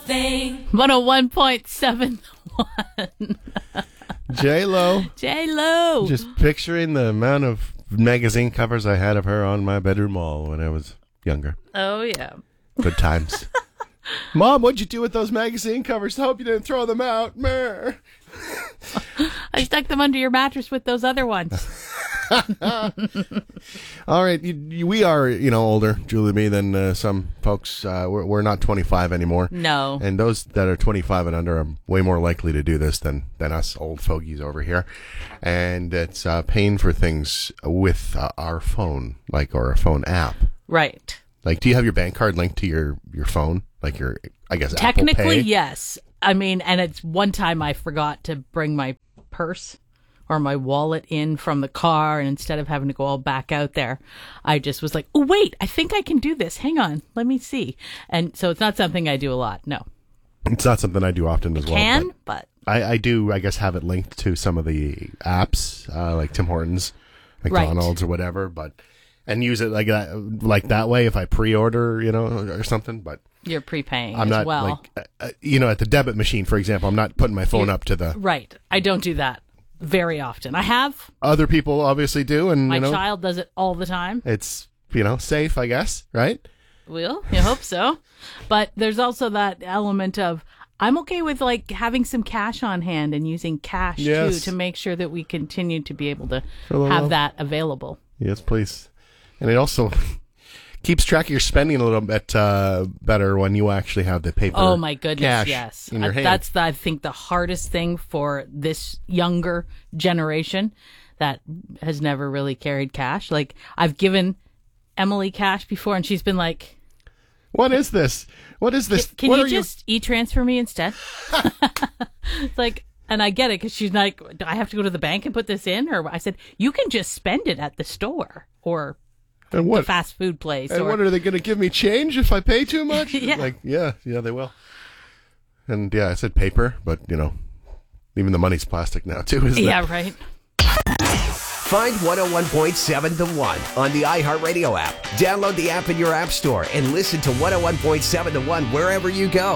thing. 101.71. J-Lo. J-Lo. Just picturing the amount of magazine covers I had of her on my bedroom wall when I was younger. Oh, yeah. Good times. Mom, what'd you do with those magazine covers? I hope you didn't throw them out. Mer. I stuck them under your mattress with those other ones. All right. We are, older, Julie and me, than some folks. We're not 25 anymore. No. And those that are 25 and under are way more likely to do this than us old fogies over here. And it's paying for things with our phone, or a phone app. Right. Do you have your bank card linked to your phone? Your, I guess, Technically, Apple Pay? yes. I mean, and it's one time I forgot to bring my purse or my wallet in from the car, and instead of having to go all back out there, I just was like, oh, wait, I think I can do this. Hang on, let me see. And so it's not something I do a lot, no. It's not something I do often as well. But I do, I guess, have it linked to some of the apps, like Tim Hortons, McDonald's, or whatever, and use it like that way if I pre-order, or something, but... You're prepaying I'm as not, well. at the debit machine, for example, I'm not putting my phone up to the... Right. I don't do that very often. I have. Other people obviously do, and, My child does it all the time. It's, safe, I guess, right? Well, you hope so. But there's also that element of, I'm okay with, having some cash on hand and using cash, too, to make sure that we continue to be able to have that available. Yes, please. And it also... keeps track of your spending a little bit better when you actually have the paper. Oh my goodness, cash yes. in your hand. That's I think the hardest thing for this younger generation that has never really carried cash. I've given Emily cash before, and she's been like, "What is this? What is this? Can you just e-transfer me instead?" It's and I get it, because she's like, "Do I have to go to the bank and put this in?" Or I said, "You can just spend it at the store or." And what? The fast food place. And what, are they going to give me change if I pay too much? Yeah. Yeah, they will. And I said paper, but even the money's plastic now too, isn't it? Yeah, right. Find 101.7 The One on the iHeartRadio app. Download the app in your app store and listen to 101.7 The One wherever you go.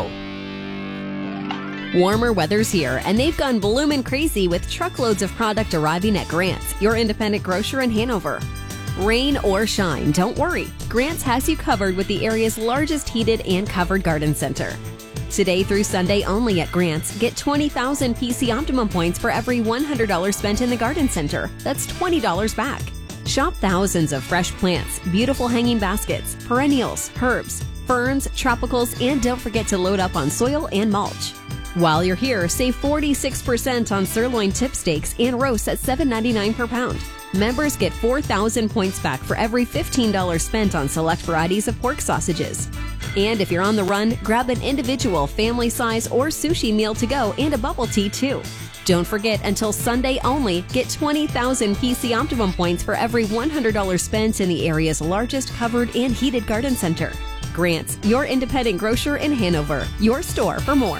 Warmer weather's here, and they've gone bloomin' crazy with truckloads of product arriving at Grant's, your independent grocer in Hanover. Rain or shine, don't worry. Grant's has you covered with the area's largest heated and covered garden center. Today through Sunday only at Grant's, get 20,000 PC Optimum points for every $100 spent in the garden center. That's $20 back. Shop thousands of fresh plants, beautiful hanging baskets, perennials, herbs, ferns, tropicals, and don't forget to load up on soil and mulch. While you're here, save 46% on sirloin tip steaks and roasts at $7.99 per pound. Members get 4,000 points back for every $15 spent on select varieties of pork sausages. And if you're on the run, grab an individual, family size, or sushi meal to go and a bubble tea too. Don't forget, until Sunday only, get 20,000 PC Optimum points for every $100 spent in the area's largest covered and heated garden center. Grant's, your independent grocer in Hanover. Your store for more.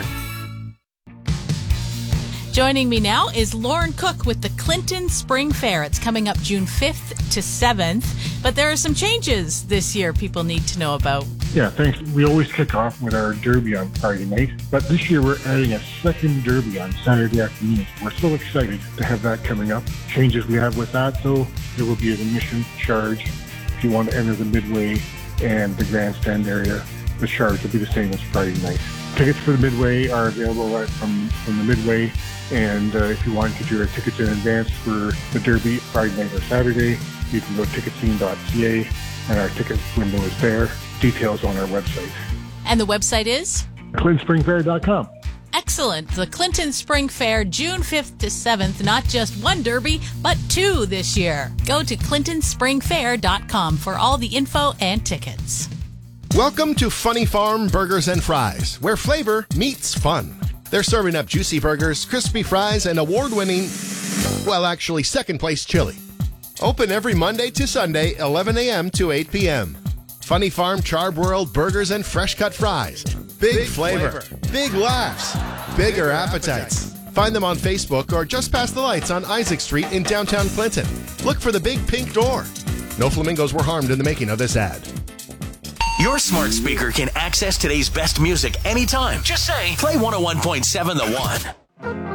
Joining me now is Lauren Cook with the Clinton Spring Fair. It's coming up June 5th to 7th, but there are some changes this year people need to know about. Yeah, thanks. We always kick off with our derby on Friday night, but this year we're adding a second derby on Saturday afternoon. We're so excited to have that coming up. Changes we have with that, though, there will be an admission charge if you want to enter the Midway and the grandstand area. The charge will be the same as Friday night. Tickets for the Midway are available right from the Midway. And if you want to get your tickets in advance for the Derby Friday night or Saturday, you can go to ticketscene.ca, and our ticket window is there. Details on our website. And the website is? ClintonSpringFair.com. Excellent. The Clinton Spring Fair, June 5th to 7th. Not just one Derby, but two this year. Go to ClintonSpringFair.com for all the info and tickets. Welcome to Funny Farm Burgers and Fries, where flavor meets fun. They're serving up juicy burgers, crispy fries, and award-winning, actually second-place chili. Open every Monday to Sunday, 11 a.m. to 8 p.m. Funny Farm Charbroiled burgers and fresh-cut fries. Big flavor, big laughs, bigger appetites. Find them on Facebook or just past the lights on Isaac Street in downtown Clinton. Look for the big pink door. No flamingos were harmed in the making of this ad. Your smart speaker can access today's best music anytime. Just say, play 101.7 The One.